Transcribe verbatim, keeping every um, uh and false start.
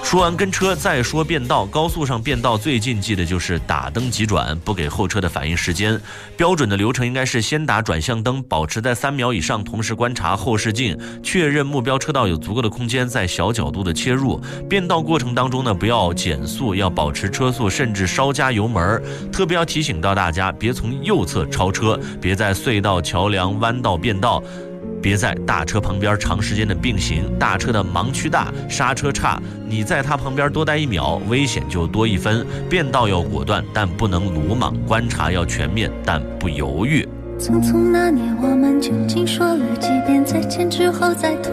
说完跟车，再说变道。高速上变道最禁忌的就是打灯急转，不给后车的反应时间。标准的流程应该是先打转向灯，保持在三秒以上，同时观察后视镜，确认目标车道有足够的空间，再小角度的切入。变道过程当中呢，不要减速，要保持车速，甚至稍加油门。特别要提醒到大家，别从右侧超车，别在隧道、桥梁、弯道变道。别在大车旁边长时间的并行，大车的盲区大，刹车差，你在它旁边多待一秒，危险就多一分。变道要果断，但不能鲁莽；观察要全面，但不犹豫。 匆匆那年，我们究竟说了几遍再见之后再